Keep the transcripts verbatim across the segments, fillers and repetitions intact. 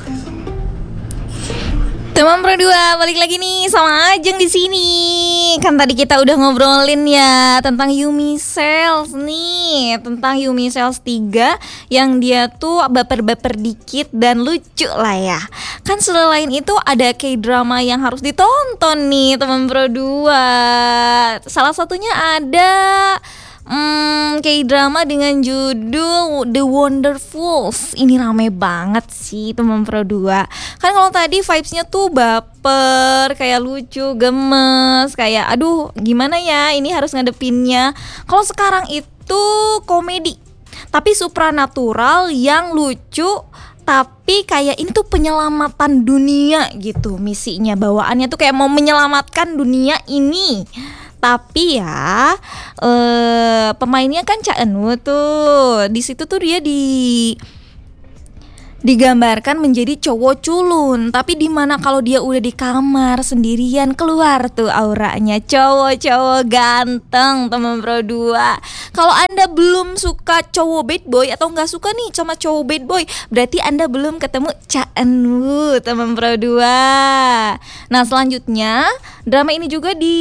Teman Pro dua, balik lagi nih sama Ajeng di sini. Kan tadi kita udah ngobrolin ya tentang Yumi Cells nih, tentang Yumi Cells tiga yang dia tuh baper-baper dikit dan lucu lah ya. Kan selain itu ada K-drama yang harus ditonton nih teman Pro dua. Salah satunya ada Hmm, K-drama dengan judul The Wonderfuls. Ini rame banget sih teman Pro dua. Kan kalau tadi vibes-nya tuh baper, kayak lucu, gemes, kayak aduh gimana ya ini harus ngadepinnya. Kalau sekarang itu komedi, tapi supranatural yang lucu, tapi kayak ini tuh penyelamatan dunia gitu misinya. Bawaannya tuh kayak mau menyelamatkan dunia ini. Tapi ya eh, pemainnya kan Cha Eun-woo tuh. Di situ tuh dia di digambarkan menjadi cowok culun, tapi di mana kalau dia udah di kamar sendirian keluar tuh auranya cowok-cowok ganteng teman Pro dua. Kalau Anda belum suka cowok bad boy atau nggak suka nih sama cowok bad boy, berarti Anda belum ketemu Cha Eun-woo teman Pro dua. Nah selanjutnya drama ini juga di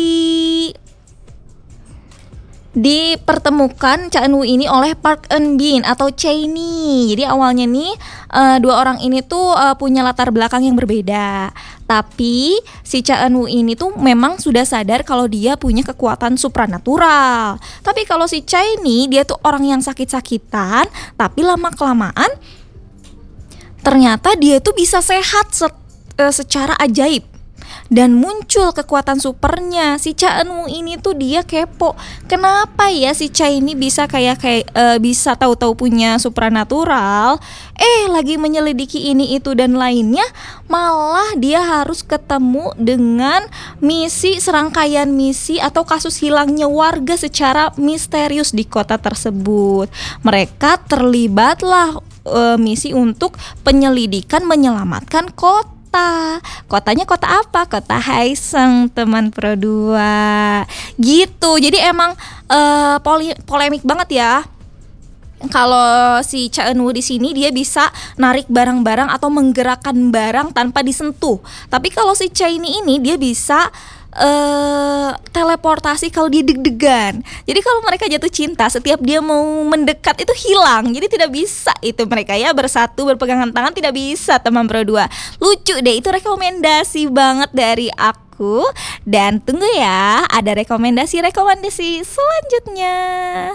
dipertemukan Cha Eun-woo ini oleh Park Eun Bin atau Chae-ni. Jadi awalnya nih uh, dua orang ini tuh uh, punya latar belakang yang berbeda. Tapi si Cha Eun-woo ini tuh memang sudah sadar kalau dia punya kekuatan supranatural. Tapi kalau si Chae-ni dia tuh orang yang sakit-sakitan, tapi lama-kelamaan ternyata dia tuh bisa sehat se- uh, secara ajaib. Dan muncul kekuatan supernya. Si Cha Eun-woo ini tuh dia kepo. Kenapa ya si Cha ini bisa kayak kayak uh, bisa tahu-tahu punya supranatural? Eh lagi menyelidiki ini itu dan lainnya, malah dia harus ketemu dengan misi serangkaian misi atau kasus hilangnya warga secara misterius di kota tersebut. Mereka terlibatlah uh, misi untuk penyelidikan menyelamatkan kota. Kotanya kota apa? Kota Haeseng teman Pro dua. Gitu. Jadi emang uh, poli- polemik banget ya. Kalau si Cha Eun-woo di sini dia bisa narik barang-barang atau menggerakkan barang tanpa disentuh. Tapi kalau si Chae-ni ini dia bisa Uh, teleportasi kalau dia deg-degan. Jadi kalau mereka jatuh cinta, setiap dia mau mendekat itu hilang. Jadi tidak bisa itu mereka ya bersatu berpegangan tangan, tidak bisa teman Pro dua. Lucu deh, itu rekomendasi banget dari aku. Dan tunggu ya, ada rekomendasi-rekomendasi selanjutnya.